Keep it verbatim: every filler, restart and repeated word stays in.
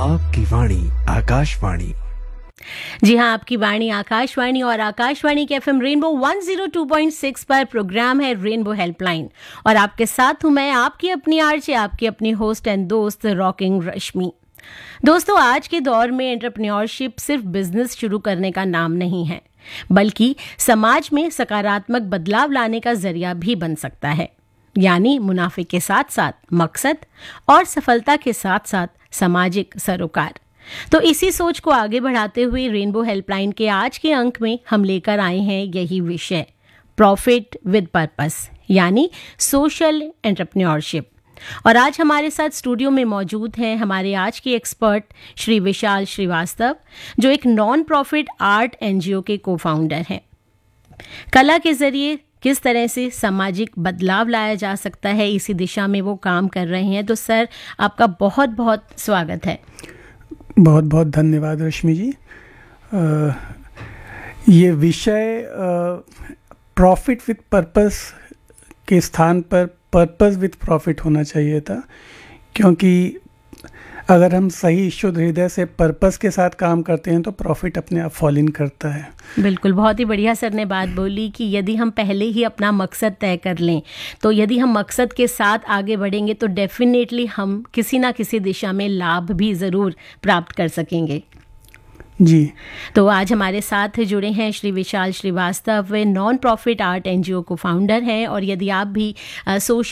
आपकी वाणी आकाशवाणी। जी हाँ, आपकी वाणी आकाशवाणी और आकाशवाणी के FM rainbow one zero two point six पर प्रोग्राम है रेनबो हेल्पलाइन और आपके साथ हूँ मैं, आपकी अपनी आरजे, आपकी अपनी होस्ट एंड दोस्त रॉकिंग रश्मि। दोस्तों, आज के दौर में एंटरप्रेन्योरशिप सिर्फ बिजनेस शुरू करने का नाम नहीं है, बल्कि समाज में सकारात्मक बदलाव लाने का जरिया भी बन सकता है। यानी मुनाफे के साथ साथ मकसद और सफलता के साथ साथ सामाजिक सरोकार। तो इसी सोच को आगे बढ़ाते हुए रेनबो हेल्पलाइन के आज के अंक में हम लेकर आए हैं यही विषय, प्रॉफिट विद पर्पस, यानी सोशल एंटरप्रेन्योरशिप। और आज हमारे साथ स्टूडियो में मौजूद हैं हमारे आज के एक्सपर्ट श्री विशाल श्रीवास्तव, जो एक नॉन प्रॉफिट आर्ट एनजीओ के को फाउंडर हैं। कला के जरिए किस तरह से सामाजिक बदलाव लाया जा सकता है, इसी दिशा में वो काम कर रहे हैं। तो सर, आपका बहुत बहुत स्वागत है। बहुत बहुत धन्यवाद रश्मि जी। आ, ये विषय प्रॉफिट विद पर्पस के स्थान पर पर्पस विद प्रॉफिट होना चाहिए था, क्योंकि अगर हम सही शुद्ध हृदय से पर्पस के साथ काम करते हैं तो प्रॉफिट अपने आप फॉल इन करता है। बिल्कुल, बहुत ही बढ़िया सर ने बात बोली कि यदि हम पहले ही अपना मकसद तय कर लें, तो यदि हम मकसद के साथ आगे बढ़ेंगे तो डेफिनेटली हम किसी ना किसी दिशा में लाभ भी ज़रूर प्राप्त कर सकेंगे। जी, तो आज हमारे साथ जुड़े हैं श्री विशाल श्रीवास्तव, वे नॉन प्रॉफिट आर्ट एनजीओ को फाउंडर हैं। और यदि आप भी सोशल